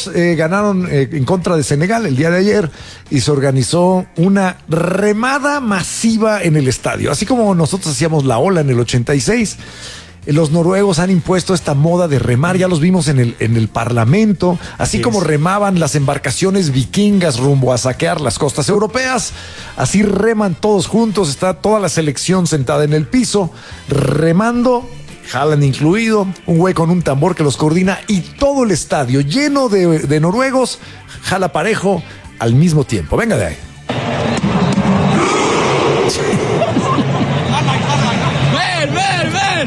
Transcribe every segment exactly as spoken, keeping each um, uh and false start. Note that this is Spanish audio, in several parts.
noruegos eh, ganaron eh, en contra de Senegal el día de ayer y se organizó una remada masiva en el estadio. Así como nosotros hacíamos la ola en el ochenta y seis, los noruegos han impuesto esta moda de remar, ya los vimos en el, en el Parlamento, así como remaban las embarcaciones vikingas rumbo a saquear las costas europeas, así reman todos juntos, está toda la selección sentada en el piso, remando, Haaland incluido, un güey con un tambor que los coordina y todo el estadio lleno de, de noruegos, jala parejo al mismo tiempo. Venga de ahí. ¡Ven, ven, ven!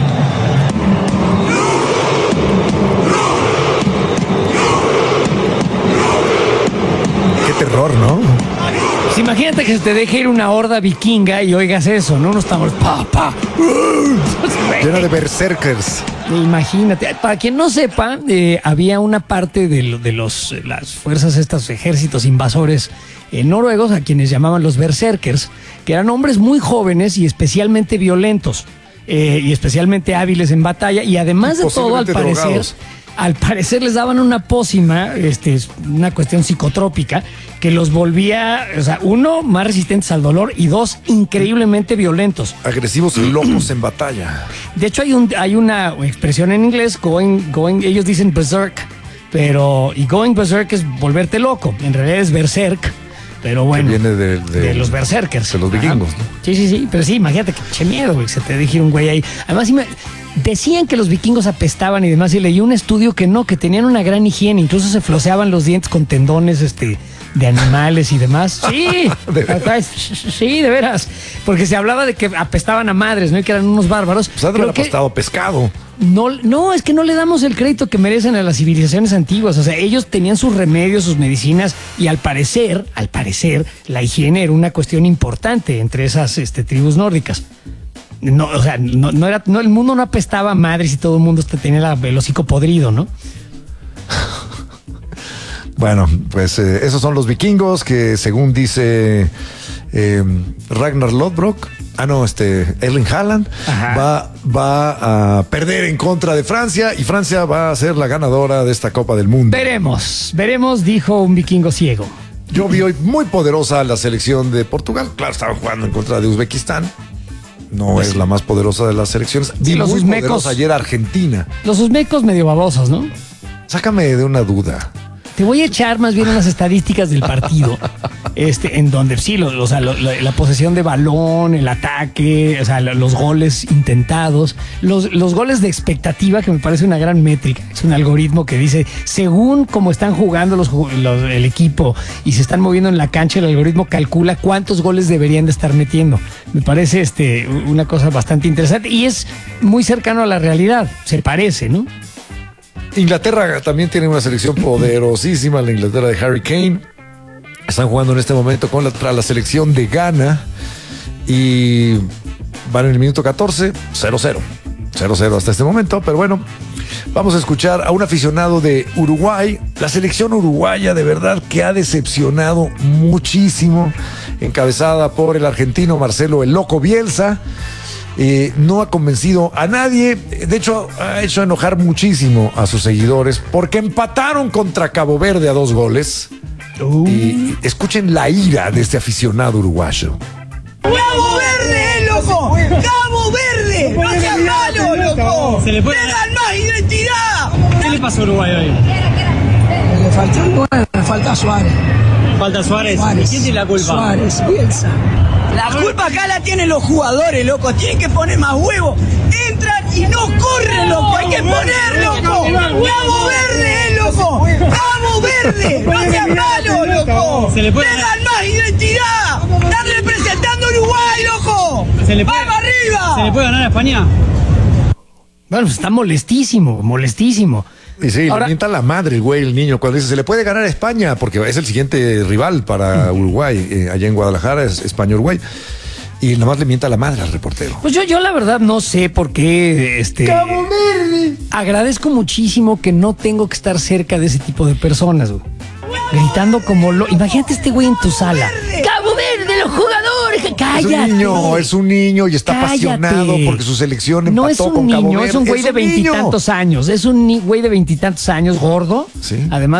Qué terror, ¿no? Pues imagínate que se te deje ir una horda vikinga y oigas eso, ¿no? Unos tambores, pa, pa. Lleno de berserkers. Imagínate, para quien no sepa, eh, había una parte de, lo, de los, las fuerzas, estos ejércitos invasores eh, noruegos, a quienes llamaban los berserkers, que eran hombres muy jóvenes y especialmente violentos, eh, y especialmente hábiles en batalla, y además de todo, al parecer... Drogados. Al parecer les daban una pócima, este, una cuestión psicotrópica, que los volvía, o sea, uno, más resistentes al dolor y dos, increíblemente violentos. Agresivos y locos en batalla. De hecho, hay, un, hay una expresión en inglés, going, going, ellos dicen berserk, pero, y going berserk es volverte loco, en realidad es berserk. Pero bueno, que viene de, de, de los berserkers. De los vikingos, ¿no? Sí, sí, sí. Pero sí, imagínate que che miedo, güey, se te deje ir un güey ahí. Además, sí me, decían que los vikingos apestaban y demás, y leí un estudio que no, que tenían una gran higiene, incluso se floseaban los dientes con tendones este, de animales y demás. Sí, ¿De veras? Sí, de veras. Porque se hablaba de que apestaban a madres, ¿no? Y que eran unos bárbaros. Pues ha de haber apestado pescado. No, no, es que no le damos el crédito que merecen a las civilizaciones antiguas. O sea, ellos tenían sus remedios, sus medicinas, y al parecer, al parecer, la higiene era una cuestión importante entre esas este, tribus nórdicas. No, o sea, no, no era, no, el mundo no apestaba a madres y todo el mundo tenía la, el hocico podrido, ¿no? Bueno, pues eh, esos son los vikingos que, según dice eh, Ragnar Lodbrok, ah no, este Erling Haaland, va, va a perder en contra de Francia y Francia va a ser la ganadora de esta Copa del Mundo. Veremos, veremos, dijo un vikingo ciego. Yo vi hoy muy poderosa la selección de Portugal. Claro, estaban jugando en contra de Uzbekistán. No pues es sí. la más poderosa de las selecciones. Vi sí, los muy uzmecos, poderosa ayer Argentina. Los uzmecos medio babosos, ¿no? Sácame de una duda. Te voy a echar más bien unas estadísticas del partido, este, en donde sí, lo, o sea, lo, la, la posesión de balón, el ataque, o sea, los goles intentados, los, los goles de expectativa, que me parece una gran métrica. Es un algoritmo que dice, según cómo están jugando los, los, el equipo y se están moviendo en la cancha, el algoritmo calcula cuántos goles deberían de estar metiendo. Me parece este, una cosa bastante interesante y es muy cercano a la realidad, se parece, ¿no? Inglaterra también tiene una selección poderosísima, la Inglaterra de Harry Kane. Están jugando en este momento contra la selección de Ghana y van en el minuto catorce, cero cero. cero cero hasta este momento, pero bueno, vamos a escuchar a un aficionado de Uruguay. La selección uruguaya de verdad que ha decepcionado muchísimo, encabezada por el argentino Marcelo el Loco Bielsa. Eh, no ha convencido a nadie, de hecho ha hecho enojar muchísimo a sus seguidores porque empataron contra Cabo Verde a dos goles. Uh. Y escuchen la ira de este aficionado uruguayo. ¡Cabo Verde, loco! ¡Cabo Verde! ¡No seas malo, loco! Se le puede ¡Tengan más identidad! ¿Qué le pasó a Uruguay hoy? Le faltó nueve, le falta Suárez. Falta Suárez. Suárez. ¿Quién tiene la culpa? Suárez, Bielsa. La culpa acá la tienen los jugadores, loco. Tienen que poner más huevos. Entran y no corren, loco. Hay que poner, loco. Cabo Verde, loco. Cabo Verde. No seas malo, loco. Tengan más identidad. Están representando a Uruguay, loco. ¡Vamos arriba! ¿Se le puede ganar a España? Bueno, pues está molestísimo, molestísimo. Y sí, Ahora, le mienta la madre el güey, el niño, cuando dice, se le puede ganar a España, porque es el siguiente rival para Uruguay, eh, allá en Guadalajara, es España-Uruguay. Y nada más le mienta la madre al reportero. Pues yo, yo la verdad no sé por qué, este... ¡Cabo Verde! Agradezco muchísimo que no tengo que estar cerca de ese tipo de personas, güey. Gritando como lo... Imagínate este güey en tu sala. ¡Cabo Verde, los jugadores! ¡Cállate! Es un niño, es un niño y está Cállate. apasionado porque su selección empató no es un con niño, Cabo Verde. Es un güey de veintitantos años. Es un güey de veintitantos años, gordo. Sí. Además,